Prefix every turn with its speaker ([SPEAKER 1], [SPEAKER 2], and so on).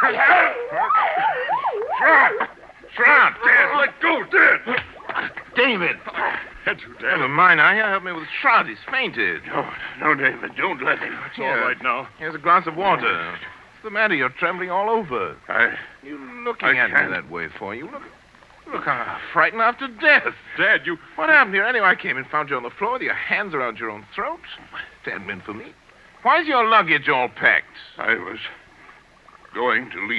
[SPEAKER 1] Shroud, Dad, let go, Dad.
[SPEAKER 2] David.
[SPEAKER 1] That's you, Dad.
[SPEAKER 2] Never mind, now. Help me with Shroud. He's fainted.
[SPEAKER 1] No, David, don't let him. It's all right now.
[SPEAKER 2] Here's a glass of water. What's the matter? You're trembling all over. You're looking at me that way for you. Look frightened after death.
[SPEAKER 1] Dad, you...
[SPEAKER 2] What happened here anyway? I came and found you on the floor with your hands around your own throat. It hadn't been for me. Why's your luggage all packed?
[SPEAKER 1] I was going to leave.